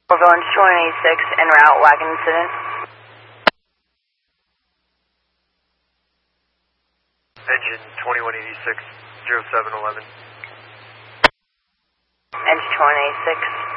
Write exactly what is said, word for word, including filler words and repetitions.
Village twenty eighty-six, en route, wagon incident. Engine twenty-one eighty-six, zero seven eleven. Engine twenty eighty-six.